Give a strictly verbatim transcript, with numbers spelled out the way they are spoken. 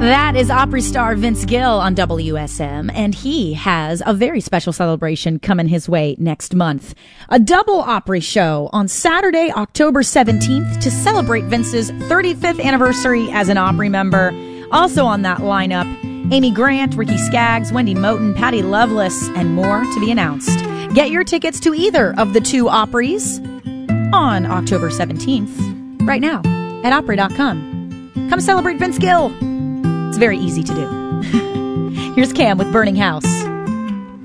That is Opry star Vince Gill on W S M, and he has a very special celebration coming his way next month. A double Opry show on Saturday, October seventeenth to celebrate Vince's thirty-fifth anniversary as an Opry member. Also on that lineup, Amy Grant, Ricky Skaggs, Wendy Moten, Patty Loveless, and more to be announced. Get your tickets to either of the two Oprys on October seventeenth right now at Opry dot com. Come celebrate Vince Gill. It's very easy to do. Here's Cam with Burning House.